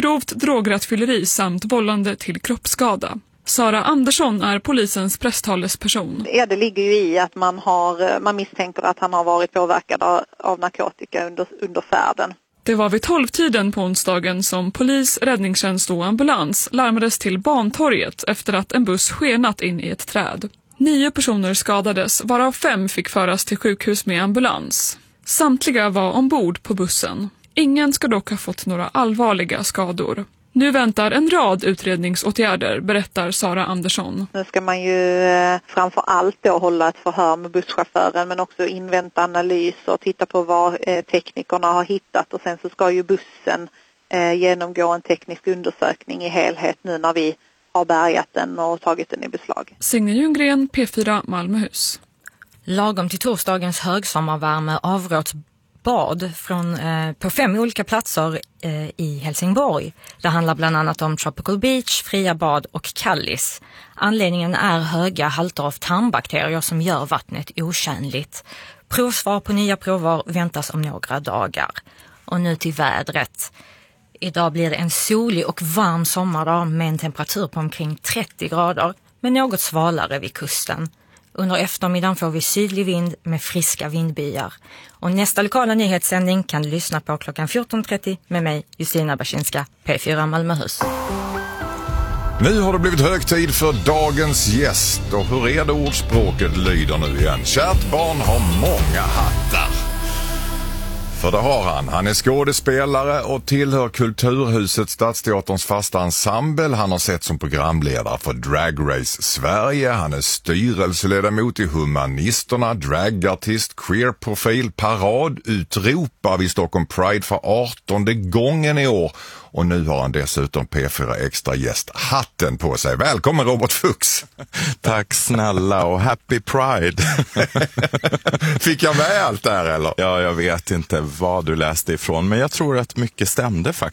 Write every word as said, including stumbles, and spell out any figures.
grovt drograttfylleri samt vållande till kroppsskada. Sara Andersson är polisens presstalesperson. Ja, det ligger ju i att man, har, man misstänker att han har varit påverkad av, av narkotika under, under färden. Det var vid tolvtiden på onsdagen som polis, räddningstjänst och ambulans larmades till Bantorget efter att en buss skenat in i ett träd. Nio personer skadades, varav fem fick föras till sjukhus med ambulans. Samtliga var ombord på bussen. Ingen ska dock ha fått några allvarliga skador. Nu väntar en rad utredningsåtgärder, berättar Sara Andersson. Nu ska man ju eh, framför allt då hålla ett förhör med busschauffören, men också invänta analys och titta på vad eh, teknikerna har hittat. Och sen så ska ju bussen eh, genomgå en teknisk undersökning i helhet nu när vi har bärgat den och tagit den i beslag. Signe Ljunggren, P fyra Malmöhus. Lagom till torsdagens högsommarvärme avråds bad från, eh, på fem olika platser eh, i Helsingborg. Det handlar bland annat om Tropical Beach, Fria bad och Kallis. Anledningen är höga halter av tarmbakterier som gör vattnet otjänligt. Provsvar på nya prover väntas om några dagar. Och nu till vädret. Idag blir det en solig och varm sommardag med en temperatur på omkring trettio grader, men något svalare vid kusten. Under eftermiddagen får vi sydlig vind med friska vindbyar. Och nästa lokala nyhetssändning kan du lyssna på klockan fjorton trettio med mig, Justina Baczynska, P fyra Malmöhus. Nu har det blivit hög tid för dagens gäst. Och hur är det ordspråket lyder nu igen? Kärt barn har många hattar. För det har han. Han är skådespelare och tillhör Kulturhuset Stadsteaterns fasta ensemble. Han har sett som programledare för Drag Race Sverige. Han är styrelseledamot i Humanisterna, dragartist, queerprofil, parad, utropa vid Stockholm Pride för artonde gången i år. Och nu har han dessutom P fyra Extra gäst hatten på sig. Välkommen Robert Fuchs. Tack snälla och happy Pride. Fick jag med allt där eller? Ja, jag vet inte vad du läste ifrån, men jag tror att mycket stämde faktiskt.